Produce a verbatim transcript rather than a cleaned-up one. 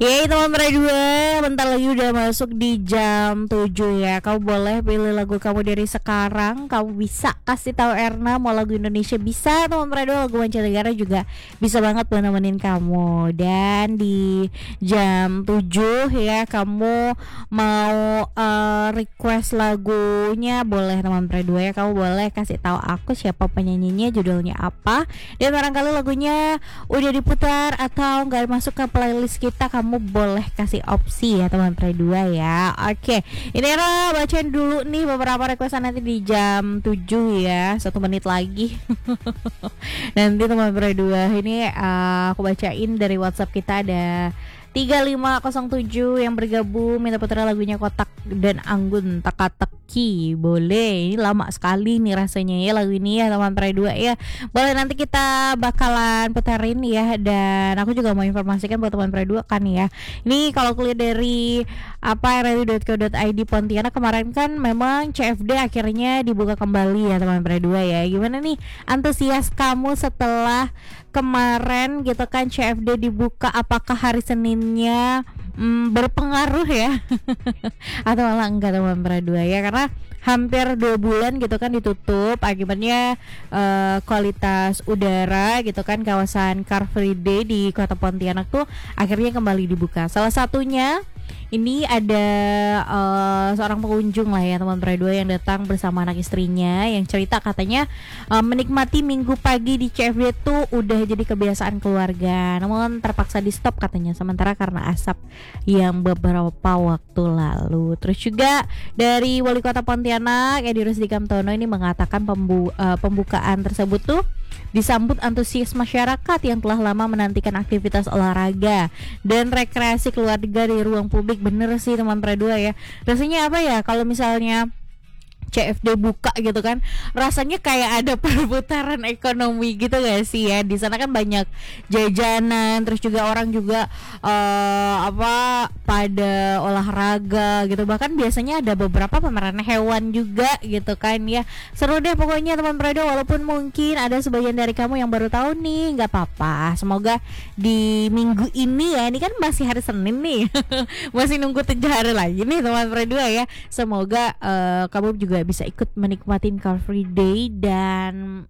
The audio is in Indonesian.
Yeay teman berdua, bentar lagi udah masuk di jam tujuh ya. Kamu boleh pilih lagu kamu dari sekarang. Kamu bisa kasih tahu Erna mau lagu Indonesia, bisa teman berdua, lagu mancanegara juga bisa banget buat nemenin kamu. Dan di jam tujuh ya, kamu mau uh, request lagunya boleh teman berdua ya. Kamu boleh kasih tahu aku siapa penyanyinya, judulnya apa. Dan barangkali lagunya udah diputar atau nggak masuk ke playlist kita, kamu boleh kasih opsi ya teman berdua ya. Oke, ini Era bacain dulu nih beberapa requestan nanti di jam tujuh ya, satu menit lagi. Nanti teman berdua ini uh, aku bacain dari WhatsApp kita ada tiga lima nol tujuh yang bergabung minta putra lagunya Kotak dan Anggun Teka-teki. Boleh, ini lama sekali nih rasanya ya lagu ini ya teman dua ya. Boleh, nanti kita bakalan putarin ya. Dan aku juga mau informasikan buat teman dua kan ya, ini kalau kuliah dari apa r r u dot co dot i d Pontianak kemarin kan memang C F D akhirnya dibuka kembali ya teman dua ya. Gimana nih antusias kamu setelah kemarin gitu kan C F D dibuka? Apakah hari Seninnya hmm, berpengaruh ya atau malah enggak teman dua ya, karena hampir dua bulan gitu kan ditutup akibatnya uh, kualitas udara gitu kan kawasan Car Free Day di Kota Pontianak tuh akhirnya kembali dibuka. Salah satunya ini ada uh, seorang pengunjung lah ya teman dua yang datang bersama anak istrinya yang cerita katanya uh, menikmati minggu pagi di C F D tuh udah jadi kebiasaan keluarga, namun terpaksa di stop katanya sementara karena asap yang beberapa waktu lalu. Terus juga dari Wali Kota Pontianak Edi Rusdi Kamtono ini mengatakan pembu- uh, pembukaan tersebut tuh disambut antusias masyarakat yang telah lama menantikan aktivitas olahraga dan rekreasi keluarga di ruang publik. Bener sih teman dua ya, rasanya apa ya kalau misalnya C F D buka gitu kan, rasanya kayak ada perputaran ekonomi gitu gak sih ya. Di sana kan banyak jajanan, terus juga orang juga uh, apa pada olahraga gitu. Bahkan biasanya ada beberapa pameran hewan juga gitu kan ya. Seru deh pokoknya teman Predo, walaupun mungkin ada sebagian dari kamu yang baru tahu nih, nggak apa-apa. Semoga di minggu ini ya, ini kan masih hari Senin nih, masih nunggu tiga hari lagi nih teman Predo ya. Semoga uh, kamu juga bisa ikut menikmatin Car Free Day dan